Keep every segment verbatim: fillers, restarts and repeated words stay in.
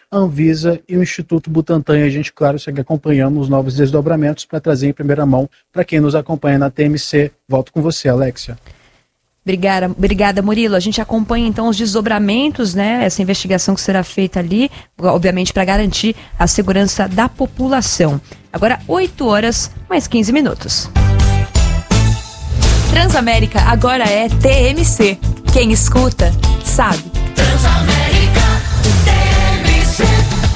a Anvisa e o Instituto Butantan. E a gente, claro, segue acompanhando os novos desdobramentos para trazer em primeira mão para quem nos acompanha na T M C. Volto com você, Alexia. Obrigada, obrigada, Murilo. A gente acompanha então os desdobramentos, né? Essa investigação que será feita ali, obviamente para garantir a segurança da população. Agora, oito horas mais quinze minutos. Transamérica agora é T M C. Quem escuta, sabe. Transamérica, T M C.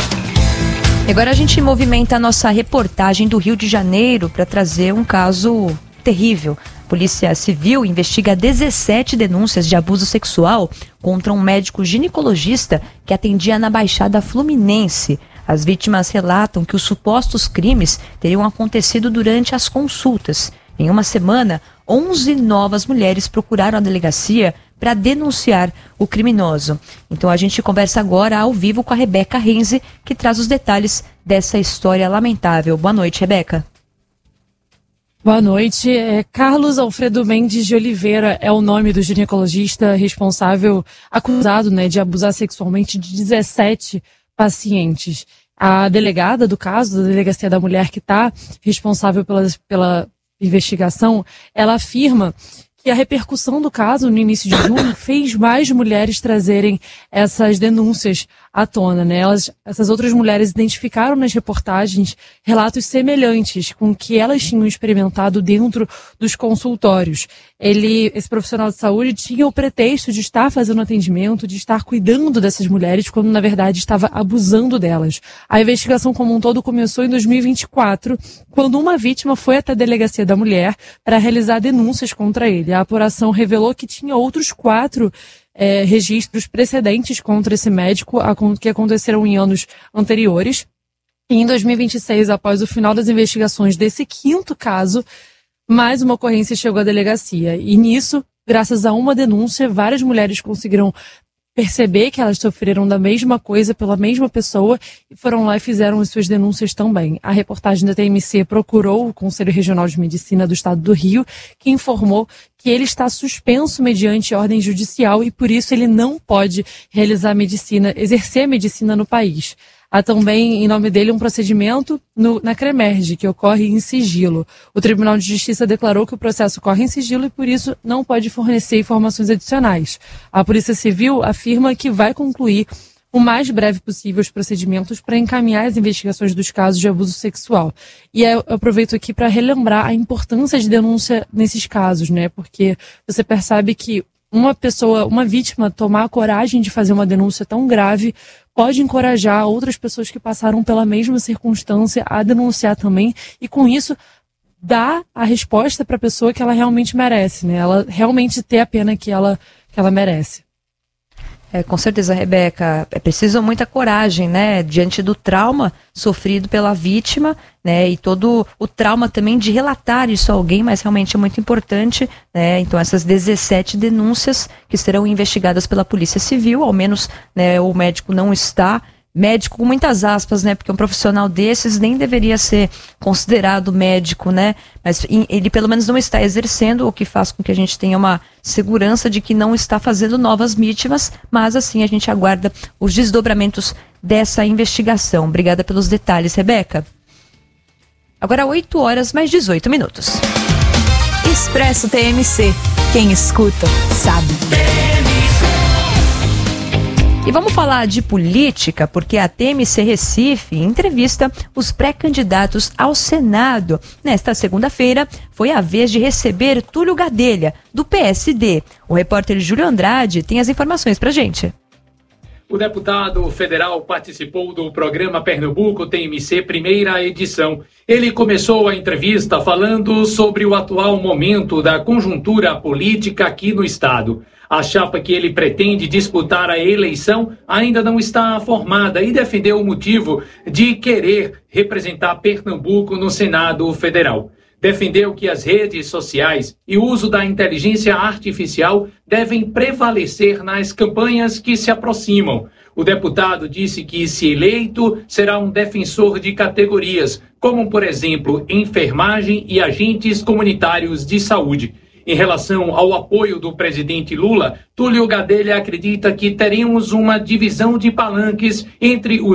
E agora a gente movimenta a nossa reportagem do Rio de Janeiro para trazer um caso terrível. A Polícia Civil investiga dezessete denúncias de abuso sexual contra um médico ginecologista que atendia na Baixada Fluminense. As vítimas relatam que os supostos crimes teriam acontecido durante as consultas. Em uma semana, onze novas mulheres procuraram a delegacia para denunciar o criminoso. Então a gente conversa agora ao vivo com a Rebeca Renzi, que traz os detalhes dessa história lamentável. Boa noite, Rebeca. Boa noite. É, Carlos Alfredo Mendes de Oliveira é o nome do ginecologista responsável, acusado, né, de abusar sexualmente de dezessete pacientes. A delegada do caso, da Delegacia da Mulher, que está responsável pela, pela investigação, ela afirma que a repercussão do caso no início de junho fez mais mulheres trazerem essas denúncias à tona, né? Elas, essas outras mulheres identificaram nas reportagens relatos semelhantes com o que elas tinham experimentado dentro dos consultórios. Ele, esse profissional de saúde tinha o pretexto de estar fazendo atendimento, de estar cuidando dessas mulheres, quando na verdade estava abusando delas. A investigação como um todo começou em dois mil e vinte e quatro, quando uma vítima foi até a Delegacia da Mulher para realizar denúncias contra ele. A apuração revelou que tinha outros quatro É, registros precedentes contra esse médico que aconteceram em anos anteriores. E em dois mil e vinte e seis, após o final das investigações desse quinto caso, mais uma ocorrência chegou à delegacia. E nisso, graças a uma denúncia, várias mulheres conseguiram perceber que elas sofreram da mesma coisa pela mesma pessoa e foram lá e fizeram as suas denúncias também. A reportagem da T M C procurou o Conselho Regional de Medicina do Estado do Rio, que informou que ele está suspenso mediante ordem judicial e por isso ele não pode realizar medicina, exercer a medicina no país. Há também, em nome dele, um procedimento no, na CREMERGE, que ocorre em sigilo. O Tribunal de Justiça declarou que o processo ocorre em sigilo e, por isso, não pode fornecer informações adicionais. A Polícia Civil afirma que vai concluir o mais breve possível os procedimentos para encaminhar as investigações dos casos de abuso sexual. E eu aproveito aqui para relembrar a importância de denúncia nesses casos, né? Porque você percebe que uma pessoa, uma vítima, tomar a coragem de fazer uma denúncia tão grave pode encorajar outras pessoas que passaram pela mesma circunstância a denunciar também e, com isso, dar a resposta para a pessoa que ela realmente merece, né? Ela realmente ter a pena que ela, que ela merece. É, com certeza, Rebeca, é preciso muita coragem, né, diante do trauma sofrido pela vítima, né, e todo o trauma também de relatar isso a alguém, mas realmente é muito importante, né, então essas dezessete denúncias que serão investigadas pela Polícia Civil, ao menos, né, o médico não está, médico com muitas aspas, né, porque um profissional desses nem deveria ser considerado médico, né, mas ele pelo menos não está exercendo, o que faz com que a gente tenha uma segurança de que não está fazendo novas vítimas, mas assim a gente aguarda os desdobramentos dessa investigação. Obrigada pelos detalhes, Rebeca. Agora oito horas mais dezoito minutos. Expresso T M C. Quem escuta, sabe. E vamos falar de política, porque a T M C Recife entrevista os pré-candidatos ao Senado. Nesta segunda-feira, foi a vez de receber Túlio Gadelha, do P S D. O repórter Júlio Andrade tem as informações pra gente. O deputado federal participou do programa Pernambuco T M C primeira edição. Ele começou a entrevista falando sobre o atual momento da conjuntura política aqui no estado. A chapa que ele pretende disputar a eleição ainda não está formada e defendeu o motivo de querer representar Pernambuco no Senado Federal. Defendeu que as redes sociais e o uso da inteligência artificial devem prevalecer nas campanhas que se aproximam. O deputado disse que, se eleito, será um defensor de categorias, como, por exemplo, enfermagem e agentes comunitários de saúde. Em relação ao apoio do presidente Lula, Túlio Gadelha acredita que teremos uma divisão de palanques entre os